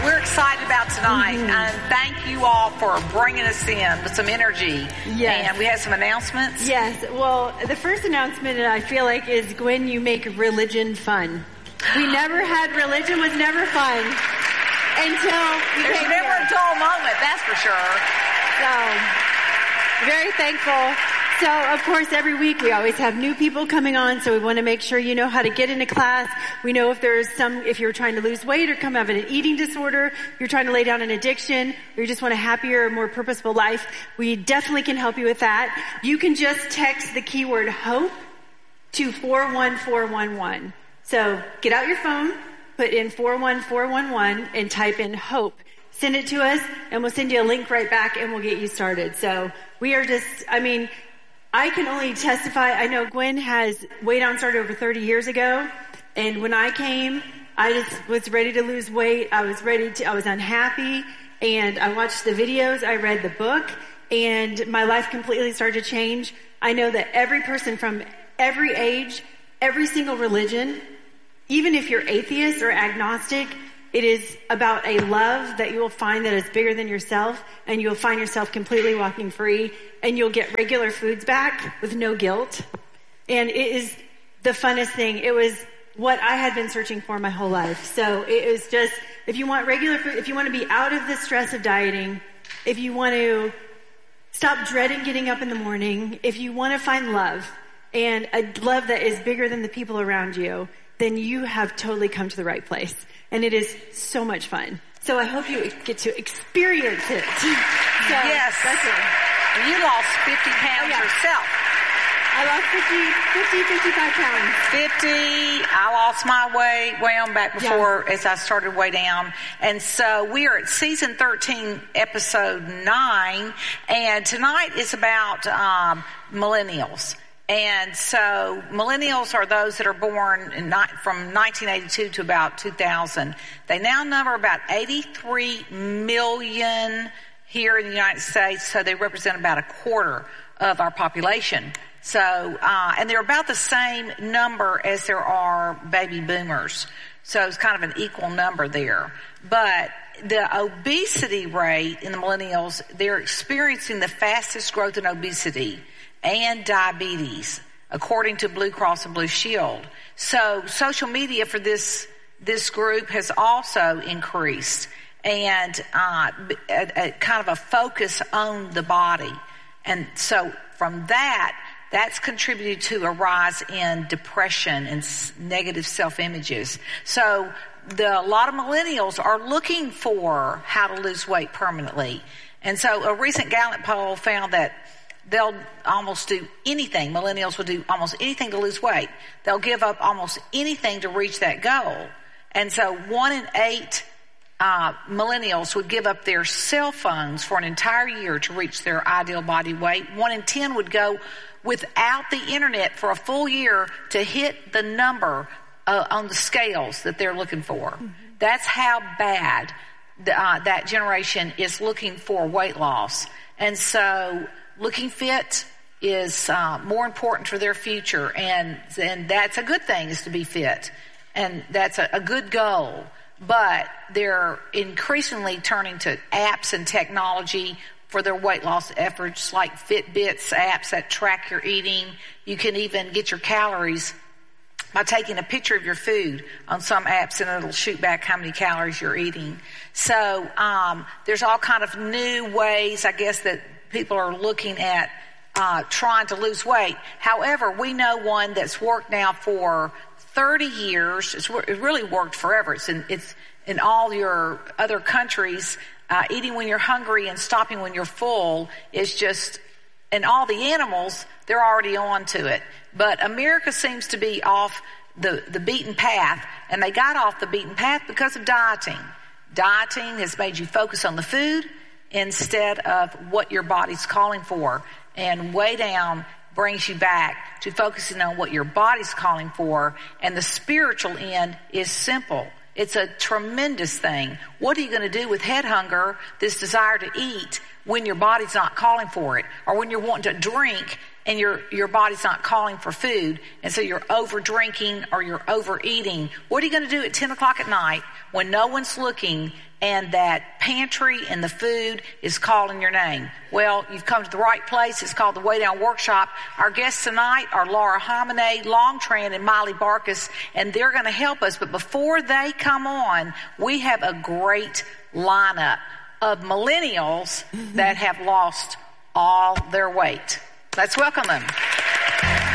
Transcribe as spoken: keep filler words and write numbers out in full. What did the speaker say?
we're excited about tonight. Mm-hmm. And thank you all for bringing us in with some energy. Yes. And we had some announcements. Yes. Well, the first announcement I feel like is, Gwen, you make religion fun. We never had, religion was never fun until you There's came never here. a dull moment, that's for sure. So, very thankful. So, of course, every week we always have new people coming on, so we want to make sure you know how to get into class. We know if there's some, if you're trying to lose weight or come out of an eating disorder, you're trying to lay down an addiction, or you just want a happier, more purposeful life, we definitely can help you with that. You can just text the keyword HOPE to four one four one one. So, get out your phone, put in four one four one one, and type in HOPE. Send it to us, and we'll send you a link right back, and we'll get you started. So, we are just, I mean, I can only testify. I know Gwen has Weight On started over thirty years ago. And when I came, I just was ready to lose weight. I was ready to, I was unhappy. And I watched the videos. I read the book. And my life completely started to change. I know that every person from every age, every single religion, even if you're atheist or agnostic, it is about a love that you will find that is bigger than yourself, and you'll find yourself completely walking free, and you'll get regular foods back with no guilt. And it is the funnest thing. It was what I had been searching for my whole life. So it was just, if you want regular food, if you want to be out of the stress of dieting, if you want to stop dreading getting up in the morning, if you want to find love, and a love that is bigger than the people around you, then you have totally come to the right place. And it is so much fun. So I hope you get to experience it. So, yes. That's it. You lost fifty pounds oh, yeah. yourself. I lost fifty, fifty, fifty-five pounds. fifty. I lost my weight way on back before yeah. as I started way down. And so we are at season thirteen, episode nine. And tonight is about um, millennials. And so millennials are those that are born in ni- from nineteen eighty-two to about two thousand. They now number about eighty-three million here in the United States, so they represent about a quarter of our population. So, uh, and they're about the same number as there are baby boomers. So it's kind of an equal number there. But the obesity rate in the millennials, they're experiencing the fastest growth in obesity and diabetes, according to Blue Cross and Blue Shield. So social media for this this group has also increased, and uh, a, a kind of a focus on the body. And so from that, that's contributed to a rise in depression and s- negative self-images. So the, a lot of millennials are looking for how to lose weight permanently. And so a recent Gallup poll found that they'll almost do anything. Millennials will do almost anything to lose weight. They'll give up almost anything to reach that goal. And so one in eight uh, millennials would give up their cell phones for an entire year to reach their ideal body weight. One in ten would go without the internet for a full year to hit the number uh, on the scales that they're looking for. Mm-hmm. That's how bad the, uh, that generation is looking for weight loss. And so looking fit is uh, more important for their future, and and that's a good thing, is to be fit, and that's a, a good goal. But they're increasingly turning to apps and technology for their weight loss efforts, like Fitbits apps that track your eating. You can even get your calories by taking a picture of your food on some apps, and it'll shoot back how many calories you're eating. So um, there's all kind of new ways, I guess, that people are looking at uh, trying to lose weight. However, we know one that's worked now for thirty years. It's, it really worked forever. It's in, it's in all your other countries. Uh, eating when you're hungry and stopping when you're full is just, and all the animals, they're already on to it. But America seems to be off the, the beaten path, and they got off the beaten path because of dieting. Dieting has made you focus on the food instead of what your body's calling for. And Way Down brings you back to focusing on what your body's calling for. And the spiritual end is simple. It's a tremendous thing. What are you going to do with head hunger, this desire to eat, when your body's not calling for it? Or when you're wanting to drink and your, your body's not calling for food, and so you're over drinking or you're overeating, what are you going to do at ten o'clock at night when no one's looking and that pantry and the food is calling your name? Well, you've come to the right place. It's called the Way Down Workshop. Our guests tonight are Laura Homine, Longtran, and Miley Barkus, and they're going to help us. But before they come on, we have a great lineup of millennials that have lost all their weight. Let's welcome them.